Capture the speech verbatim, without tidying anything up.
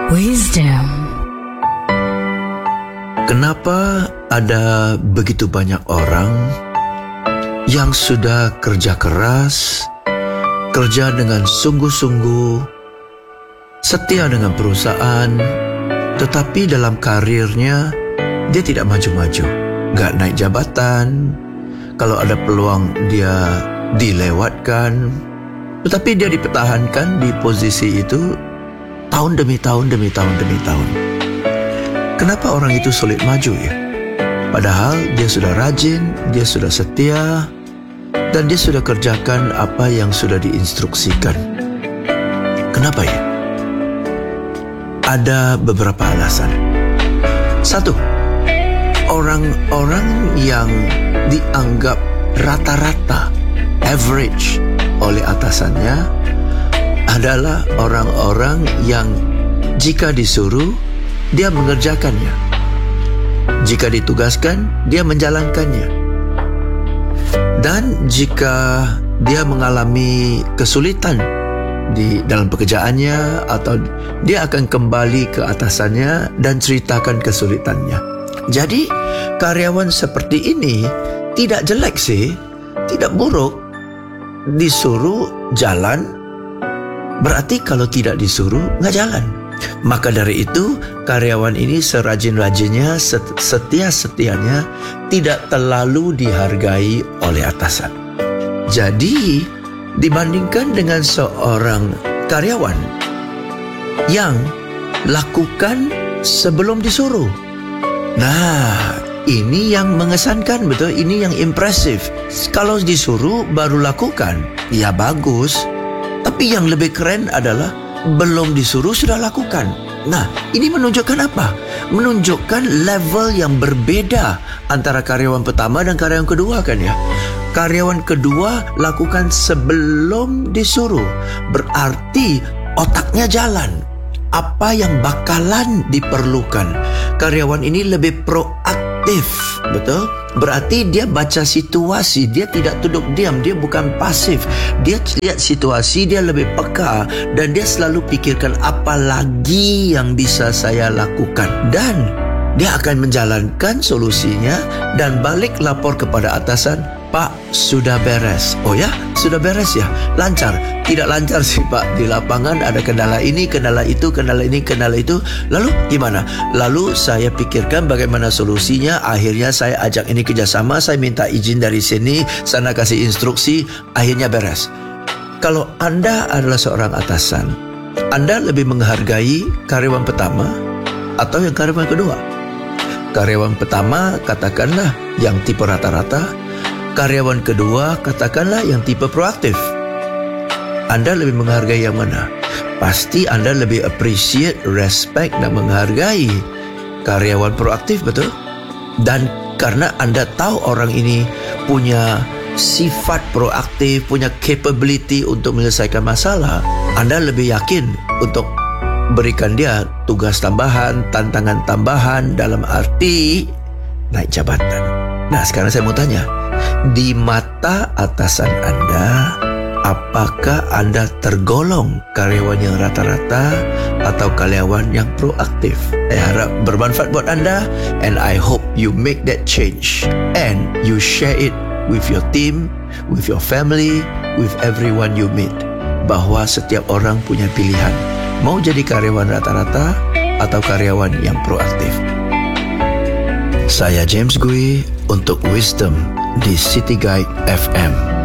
Wisdom. Kenapa ada begitu banyak orang yang sudah kerja keras, kerja dengan sungguh-sungguh, setia dengan perusahaan, tetapi dalam karirnya dia tidak maju-maju, gak naik jabatan, kalau ada peluang dia dilewatkan, tetapi dia dipertahankan di posisi itu tahun demi tahun demi tahun demi tahun. Kenapa orang itu sulit maju ya? Padahal dia sudah rajin, dia sudah setia, dan dia sudah kerjakan apa yang sudah diinstruksikan. Kenapa ya? Ada beberapa alasan. Satu, orang-orang yang dianggap rata-rata, average oleh atasannya adalah orang-orang yang jika disuruh, dia mengerjakannya. Jika ditugaskan, dia menjalankannya. Dan jika dia mengalami kesulitan di dalam pekerjaannya, atau dia akan kembali ke atasannya dan ceritakan kesulitannya. Jadi, karyawan seperti ini tidak jelek sih, tidak buruk. Disuruh jalan, berarti kalau tidak disuruh, nggak jalan. Maka dari itu, karyawan ini serajin-rajinnya, setia-setianya, tidak terlalu dihargai oleh atasan. Jadi, dibandingkan dengan seorang karyawan yang lakukan sebelum disuruh. Nah, ini yang mengesankan, betul? Ini yang impresif. Kalau disuruh baru lakukan, ya bagus. Tapi yang lebih keren adalah belum disuruh sudah lakukan. Nah, ini menunjukkan apa? Menunjukkan level yang berbeda antara karyawan pertama dan karyawan kedua kan ya. Karyawan kedua lakukan sebelum disuruh. Berarti otaknya jalan. Apa yang bakalan diperlukan. Karyawan ini lebih proaktif, betul? Berarti dia baca situasi, dia tidak duduk diam, dia bukan pasif. Dia lihat situasi, dia lebih peka, dan dia selalu pikirkan apa lagi yang bisa saya lakukan. Dan dia akan menjalankan solusinya dan balik lapor kepada atasan, Pak, sudah beres. Oh ya, sudah beres ya? Lancar? Tidak lancar sih Pak. Di lapangan ada kendala ini, kendala itu, kendala ini, kendala itu. Lalu gimana? Lalu saya pikirkan bagaimana solusinya. Akhirnya saya ajak ini kerjasama. Saya minta izin dari sini, sana kasih instruksi. Akhirnya beres. Kalau Anda adalah seorang atasan, Anda lebih menghargai karyawan pertama atau yang karyawan kedua? Karyawan pertama katakanlah yang tipe rata-rata. Karyawan kedua katakanlah yang tipe proaktif. Anda lebih menghargai yang mana? Pasti Anda lebih appreciate, respect dan menghargai karyawan proaktif, betul? Dan karena Anda tahu orang ini punya sifat proaktif, punya capability untuk menyelesaikan masalah, Anda lebih yakin untuk berikan dia tugas tambahan, tantangan tambahan dalam arti naik jabatan. Nah, sekarang saya mau tanya, di mata atasan Anda, apakah Anda tergolong karyawan yang rata-rata atau karyawan yang proaktif? Saya harap bermanfaat buat Anda, and I hope you make that change and you share it with your team, with your family, with everyone you meet. Bahwa setiap orang punya pilihan, mau jadi karyawan rata-rata atau karyawan yang proaktif. Saya James Gui untuk Wisdom di City Guide F M.